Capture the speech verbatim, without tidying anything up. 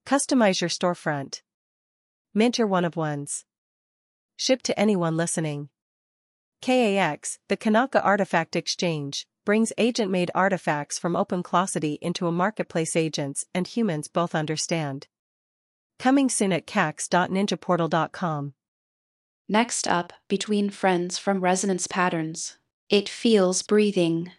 Customize your storefront. Mint your one-of-ones. Ship to anyone listening. K A X, the Kanaka Artifact Exchange, brings agent-made artifacts from OpenClosity into a marketplace agents and humans both understand. Coming soon at cax dot ninja portal dot com. Next up, Between Friends from Resonance Patterns. It feels breathing.